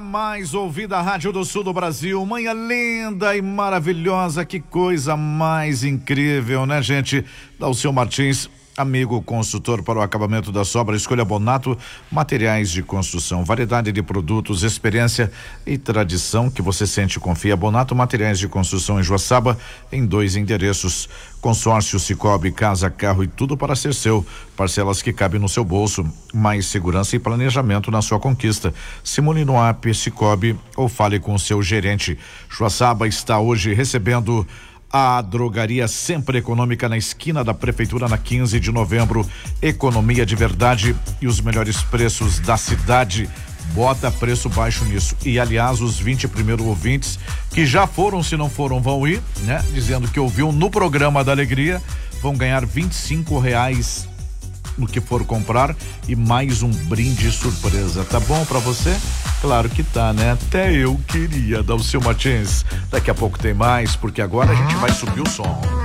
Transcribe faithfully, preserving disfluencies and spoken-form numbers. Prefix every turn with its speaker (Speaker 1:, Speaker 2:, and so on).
Speaker 1: mais ouvida Rádio do Sul do Brasil, manhã linda e maravilhosa, que coisa mais incrível, né, gente? Dalceu Martins, amigo consultor para o acabamento da obra, escolha Bonato Materiais de Construção, variedade de produtos, experiência e tradição que você sente e confia. Bonato Materiais de Construção em Joaçaba, em dois endereços. Consórcio Cicobi, casa, carro e tudo para ser seu. Parcelas que cabem no seu bolso. Mais segurança e planejamento na sua conquista. Simule no app Cicobi ou fale com o seu gerente. Joaçaba está hoje recebendo a drogaria Sempre Econômica na esquina da Prefeitura, na quinze de novembro. Economia de verdade e os melhores preços da cidade. Bota preço baixo nisso. E aliás, os vinte primeiros ouvintes que já foram, se não foram, vão ir, né? Dizendo que ouviu no programa da Alegria, vão ganhar vinte e cinco reais no que for comprar e mais um brinde surpresa. Tá bom pra você? Claro que tá, né? Até eu queria, Dalceu Martins. Daqui a pouco tem mais, porque agora a gente vai subir o som.